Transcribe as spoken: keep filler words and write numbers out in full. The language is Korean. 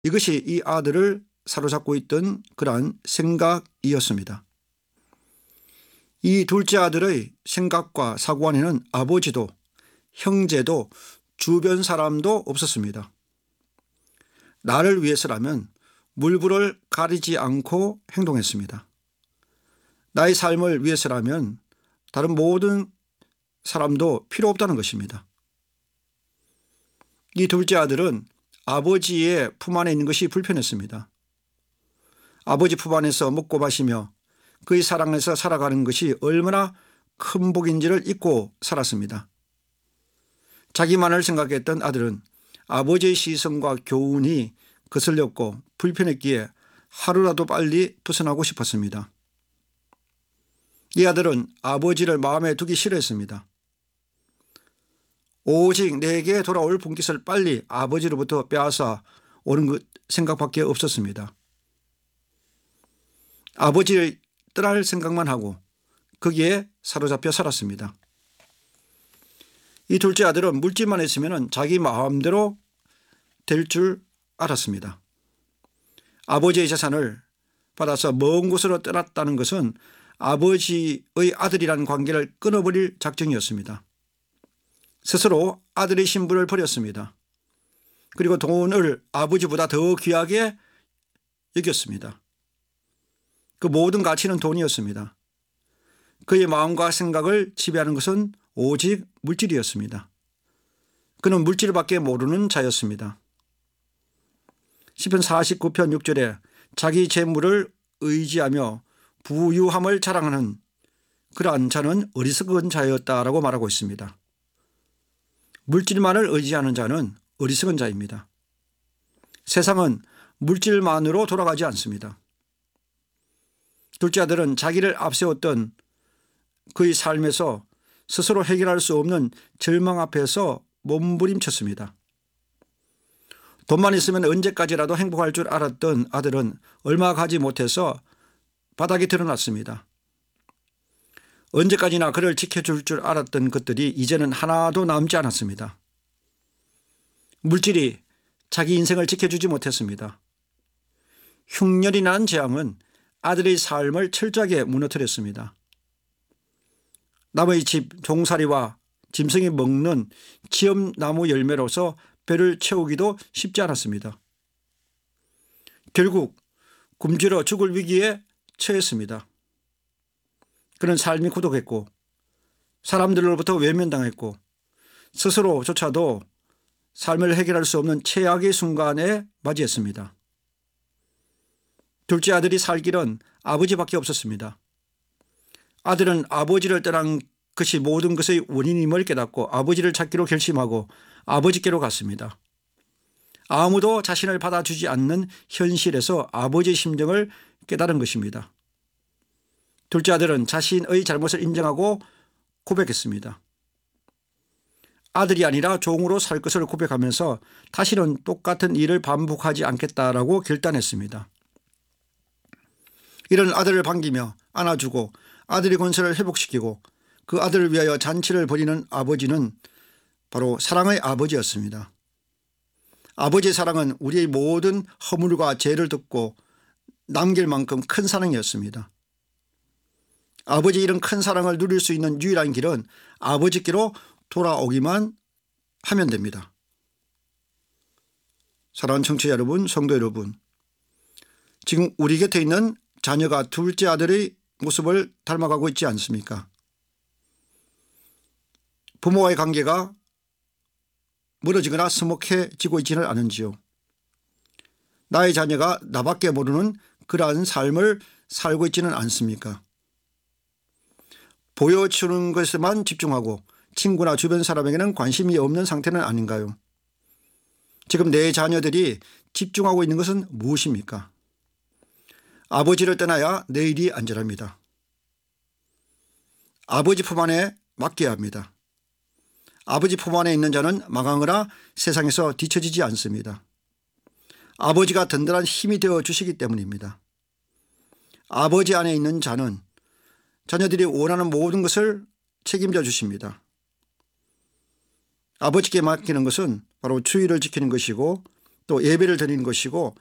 이것이 이 아들을 사로잡고 있던 그러한 생각이었습니다. 이 둘째 아들의 생각과 사고 안에는 아버지도 형제도 주변 사람도 없었습니다. 나를 위해서라면 물불을 가리지 않고 행동했습니다. 나의 삶을 위해서라면 다른 모든 사람도 필요 없다는 것입니다. 이 둘째 아들은 아버지의 품 안에 있는 것이 불편했습니다. 아버지 품 안에서 먹고 마시며 그의 사랑에서 살아가는 것이 얼마나 큰 복인지를 잊고 살았습니다. 자기만을 생각했던 아들은 아버지의 시선과 교훈이 거슬렸고 불편했기에 하루라도 빨리 벗어나고 싶었습니다. 이 아들은 아버지를 마음에 두기 싫어했습니다. 오직 내게 돌아올 분깃을 빨리 아버지로부터 빼앗아 오는 것 생각밖에 없었습니다. 아버지를 떠날 생각만 하고 거기에 사로잡혀 살았습니다. 이 둘째 아들은 물질만 있으면 자기 마음대로 될 줄 알았습니다. 아버지의 재산을 받아서 먼 곳으로 떠났다는 것은 아버지의 아들이라는 관계를 끊어버릴 작정이었습니다. 스스로 아들의 신분을 버렸습니다. 그리고 돈을 아버지보다 더 귀하게 여겼습니다. 그 모든 가치는 돈이었습니다. 그의 마음과 생각을 지배하는 것은 오직 물질이었습니다. 그는 물질밖에 모르는 자였습니다. 시편 사십구 편 육 절에 자기 재물을 의지하며 부유함을 자랑하는 그러한 자는 어리석은 자였다라고 말하고 있습니다. 물질만을 의지하는 자는 어리석은 자입니다. 세상은 물질만으로 돌아가지 않습니다. 둘째 아들은 자기를 앞세웠던 그의 삶에서 스스로 해결할 수 없는 절망 앞에서 몸부림쳤습니다. 돈만 있으면 언제까지라도 행복할 줄 알았던 아들은 얼마 가지 못해서 바닥에 드러났습니다. 언제까지나 그를 지켜줄 줄 알았던 것들이 이제는 하나도 남지 않았습니다. 물질이 자기 인생을 지켜주지 못했습니다. 흉년이 난 재앙은 아들의 삶을 철저하게 무너뜨렸습니다. 남의 집 종살이와 짐승이 먹는 지엄나무 열매로서 배를 채우기도 쉽지 않았습니다. 결국 굶주려 죽을 위기에 처했습니다. 그는 삶이 고독했고 사람들로부터 외면당했고 스스로조차도 삶을 해결할 수 없는 최악의 순간에 맞이했습니다. 둘째 아들이 살 길은 아버지밖에 없었습니다. 아들은 아버지를 떠난 것이 모든 것의 원인임을 깨닫고 아버지를 찾기로 결심하고 아버지께로 갔습니다. 아무도 자신을 받아주지 않는 현실에서 아버지의 심정을 깨달은 것입니다. 둘째 아들은 자신의 잘못을 인정하고 고백했습니다. 아들이 아니라 종으로 살 것을 고백하면서 다시는 똑같은 일을 반복하지 않겠다라고 결단했습니다. 이런 아들을 반기며 안아주고 아들의 건설을 회복시키고 그 아들을 위하여 잔치를 벌이는 아버지는 바로 사랑의 아버지였습니다. 아버지의 사랑은 우리의 모든 허물과 죄를 덮고 남길 만큼 큰 사랑이었습니다. 아버지의 이런 큰 사랑을 누릴 수 있는 유일한 길은 아버지께로 돌아오기만 하면 됩니다. 사랑하는 청취자 여러분, 성도 여러분, 지금 우리 곁에 있는 자녀가 둘째 아들의 모습을 닮아가고 있지 않습니까? 부모와의 관계가 멀어지거나 서먹해지고 있지는 않은지요. 나의 자녀가 나밖에 모르는 그러한 삶을 살고 있지는 않습니까? 보여주는 것에만 집중하고 친구나 주변 사람에게는 관심이 없는 상태는 아닌가요? 지금 내 자녀들이 집중하고 있는 것은 무엇입니까? 아버지를 떠나야 내일이 안전합니다. 아버지 품 안에 맡겨야 합니다. 아버지 품 안에 있는 자는 망하거나 세상에서 뒤처지지 않습니다. 아버지가 든든한 힘이 되어 주시기 때문입니다. 아버지 안에 있는 자는 자녀들이 원하는 모든 것을 책임져 주십니다. 아버지께 맡기는 것은 바로 주의를 지키는 것이고 또 예배를 드리는 것이고